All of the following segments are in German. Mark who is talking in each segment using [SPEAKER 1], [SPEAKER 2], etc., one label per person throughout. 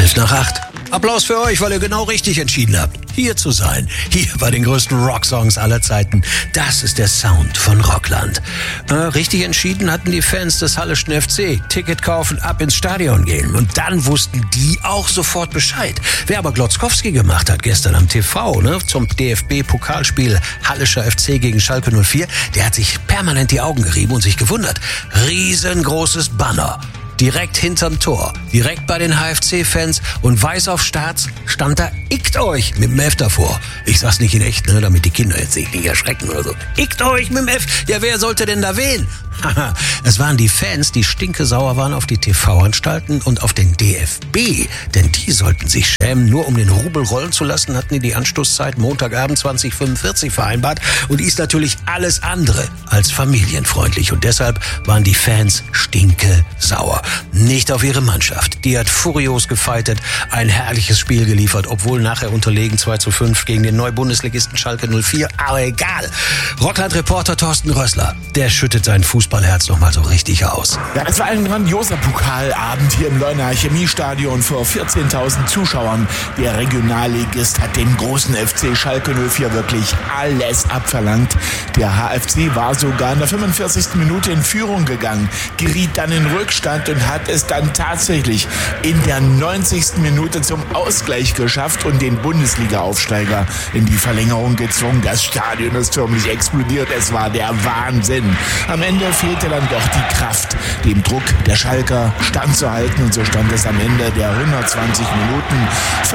[SPEAKER 1] 7:11. Applaus für euch, weil ihr genau richtig entschieden habt, hier zu sein. Hier bei den größten Rocksongs aller Zeiten. Das ist der Sound von Rockland. Richtig entschieden hatten die Fans des Halleschen FC. Ticket kaufen, ab ins Stadion gehen. Und dann wussten die auch sofort Bescheid. Wer aber Glotzkowski gemacht hat gestern am TV, zum DFB-Pokalspiel Hallischer FC gegen Schalke 04, der hat sich permanent die Augen gerieben und sich gewundert. Riesengroßes Banner. Direkt hinterm Tor, direkt bei den HFC-Fans und weiß auf Staats stand da, ickt euch mit dem F davor. Ich sag's nicht in echt, damit die Kinder jetzt sich nicht erschrecken oder so. Ickt euch mit dem F. Ja, wer sollte denn da wählen? Haha, es waren die Fans, die stinkesauer waren auf die TV-Anstalten und auf den DFB. Denn die sollten sich schämen. Nur um den Rubel rollen zu lassen, hatten die Anstoßzeit Montagabend 20:45 vereinbart. Und die ist natürlich alles andere als familienfreundlich. Und deshalb waren die Fans stinkesauer. Nicht auf ihre Mannschaft. Die hat furios gefeitet, ein herrliches Spiel geliefert, obwohl nachher unterlegen 2:5 gegen den Neubundesligisten Schalke 04. Aber egal. Rockland-Reporter Thorsten Rössler, der schüttet sein Fußballherz noch mal so richtig aus.
[SPEAKER 2] Ja, es war ein grandioser Pokalabend hier im Leunaer Chemiestadion vor 14.000 Zuschauern. Der Regionalligist hat dem großen FC Schalke 04 wirklich alles abverlangt. Der HFC war sogar in der 45. Minute in Führung gegangen, geriet dann in Rückstand und hat es dann tatsächlich in der 90. Minute zum Ausgleich geschafft und den Bundesliga-Aufsteiger in die Verlängerung gezwungen. Das Stadion ist förmlich explodiert. Es war der Wahnsinn. Am Ende fehlte dann doch die Kraft, dem Druck der Schalker standzuhalten. Und so stand es am Ende der 120 Minuten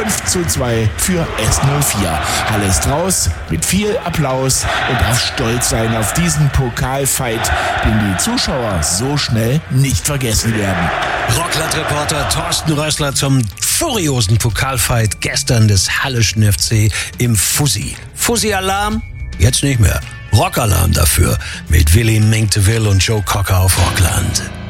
[SPEAKER 2] 5:2 für S04. Halle ist raus mit viel Applaus und darf stolz sein auf diesen Pokalfight, den die Zuschauer so schnell nicht vergessen werden.
[SPEAKER 1] Rockland-Reporter Thorsten Rössler zum furiosen Pokalfight gestern des Halleschen FC im Fussi. Fussi-Alarm? Jetzt nicht mehr. Rockalarm dafür mit Willi Minkte Will und Joe Cocker auf Rockland.